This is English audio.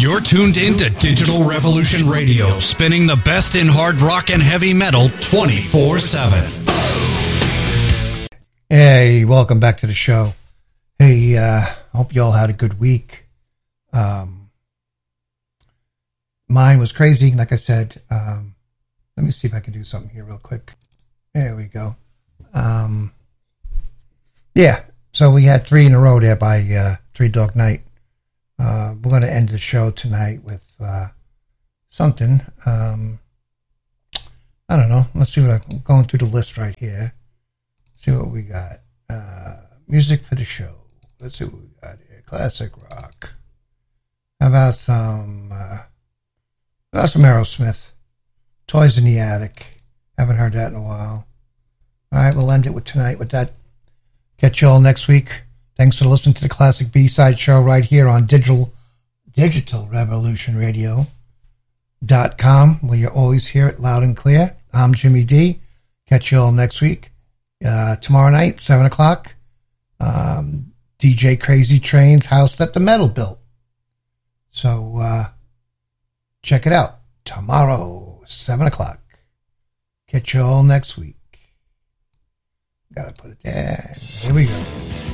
You're tuned in to Digital Revolution Radio, spinning the best in hard rock and heavy metal 24/7. Hey, welcome back to the show. Hey, hope you all had a good week. Mine was crazy, like I said. Let me see if I can do something here real quick. There we go. Yeah, so we had 3 in a row there by Three Dog Night. We're going to end the show tonight with something. I don't know. Let's see what I'm going through the list right here. See what we got. Music for the show. Let's see what we got here. Classic rock. How about some Aerosmith? Toys in the Attic. Haven't heard that in a while. All right, we'll end it with tonight with that. Catch you all next week. Thanks for listening to the Classic B-Side Show right here on Digital Revolution Radio.com, where you always hear it loud and clear. I'm Jimmy D. Catch you all next week. Tomorrow night, 7 o'clock. DJ Crazy Train's House That the Metal Built. So check it out. Tomorrow, 7 o'clock. Catch you all next week. Gotta put it there. Here we go.